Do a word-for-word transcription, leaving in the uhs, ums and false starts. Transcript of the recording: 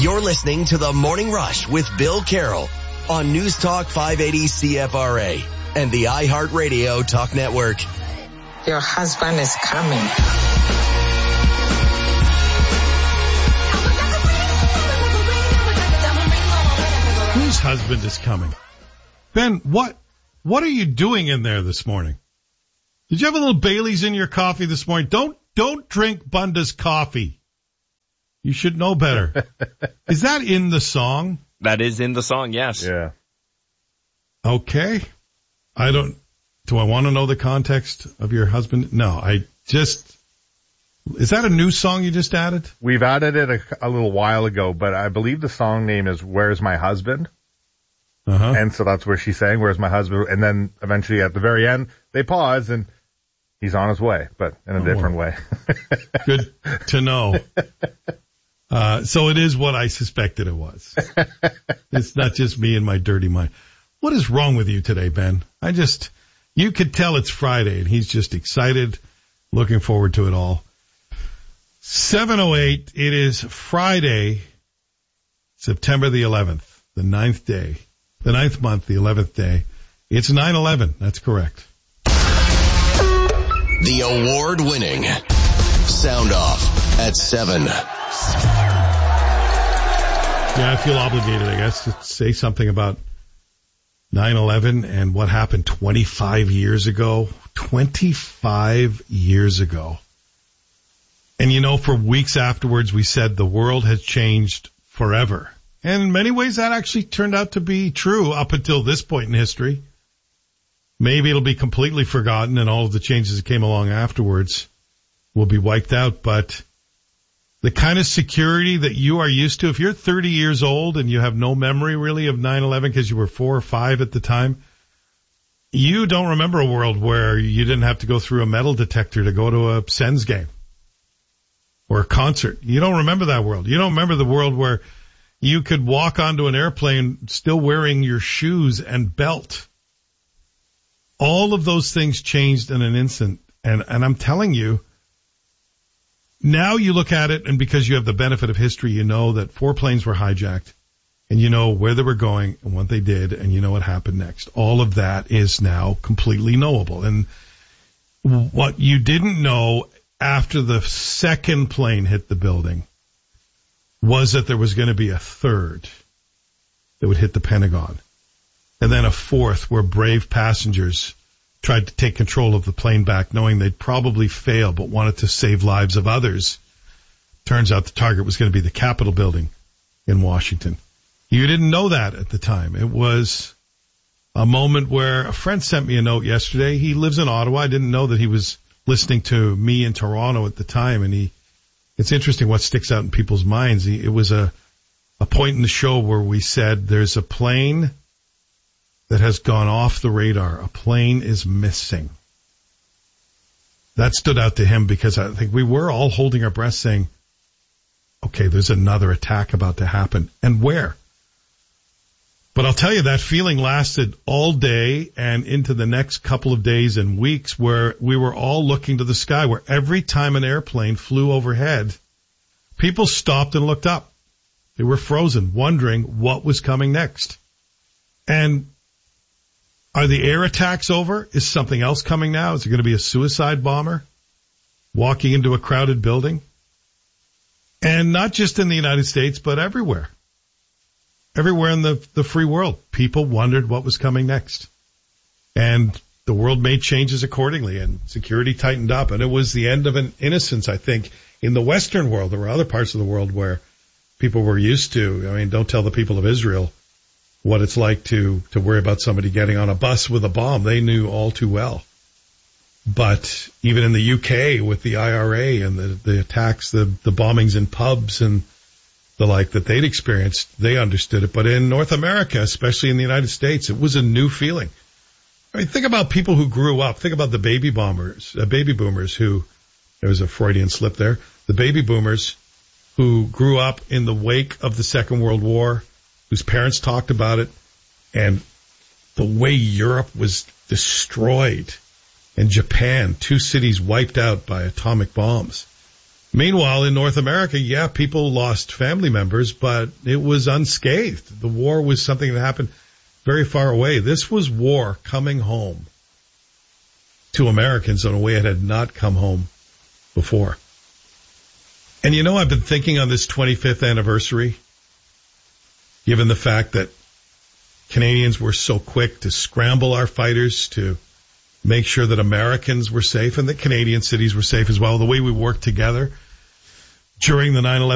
You're listening to The Morning Rush with Bill Carroll on News Talk five eighty C F R A and the iHeartRadio Talk Network. Your husband is coming. Whose husband is coming? Ben, what what are you doing in there this morning? Did you have a little Bailey's in your coffee this morning? Don't don't drink Bunda's coffee. You should know better. Is that in the song? That is in the song, yes. Yeah. Okay. I don't, do I want to know the context of your husband? No, I just, is that a new song you just added? We've added it a, a little while ago, but I believe the song name is Where's My Husband? Uh-huh. And so that's where she's saying, Where's my husband? And then eventually at the very end, they pause and he's on his way, but in a oh, different way. Good to know. Uh, so it is what I suspected it was. It's not just me and my dirty mind. What is wrong with you today, Ben? I just, you could tell it's Friday and he's just excited, looking forward to it all. seven oh eight, it is Friday, September the eleventh, the ninth day, the ninth month, the eleventh day. It's nine eleven. That's correct. The award-winning Sound Off at seven. Yeah, I feel obligated, I guess, to say something about nine eleven and what happened twenty-five years ago. twenty-five years ago. And, you know, for weeks afterwards, we said the world has changed forever. And in many ways, that actually turned out to be true up until this point in history. Maybe it'll be completely forgotten and all of the changes that came along afterwards will be wiped out. But the kind of security that you are used to, if you're thirty years old and you have no memory really of nine eleven because you were four or five at the time, you don't remember a world where you didn't have to go through a metal detector to go to a Sens game or a concert. You don't remember that world. You don't remember the world where you could walk onto an airplane still wearing your shoes and belt. All of those things changed in an instant. And, and I'm telling you, now you look at it, and because you have the benefit of history, you know that four planes were hijacked, and you know where they were going and what they did, and you know what happened next. All of that is now completely knowable. And what you didn't know after the second plane hit the building was that there was going to be a third that would hit the Pentagon, and then a fourth where brave passengers tried to take control of the plane back, knowing they'd probably fail, but wanted to save lives of others. Turns out the target was going to be the Capitol building in Washington. You didn't know that at the time. It was a moment where a friend sent me a note yesterday. He lives in Ottawa. I didn't know that he was listening to me in Toronto at the time. And he, it's interesting what sticks out in people's minds. He, it was a, a point in the show where we said there's a plane that has gone off the radar. A plane is missing. That stood out to him because I think we were all holding our breath saying, okay, there's another attack about to happen. And where? But I'll tell you, that feeling lasted all day and into the next couple of days and weeks where we were all looking to the sky, where every time an airplane flew overhead, people stopped and looked up. They were frozen, wondering what was coming next. And are the air attacks over? Is something else coming now? Is it going to be a suicide bomber walking into a crowded building? And not just in the United States, but everywhere. Everywhere in the, the free world, people wondered what was coming next. And the world made changes accordingly, and security tightened up. And it was the end of an innocence, I think, in the Western world. There were other parts of the world where people were used to. I mean, don't tell the people of Israel what it's like to, to worry about somebody getting on a bus with a bomb. They knew all too well. But even in the U K with the I R A and the, the attacks, the, the bombings in pubs and the like that they'd experienced, they understood it. But in North America, especially in the United States, it was a new feeling. I mean, think about people who grew up. Think about the baby boomers, uh, baby boomers who, there was a Freudian slip there, the baby boomers who grew up in the wake of the Second World War, whose parents talked about it, and the way Europe was destroyed, and Japan, two cities wiped out by atomic bombs. Meanwhile, in North America, yeah, people lost family members, but it was unscathed. The war was something that happened very far away. This was war coming home to Americans in a way it had not come home before. And you know, I've been thinking on this twenty-fifth anniversary, given the fact that Canadians were so quick to scramble our fighters to make sure that Americans were safe and that Canadian cities were safe as well, the way we worked together during the nine eleven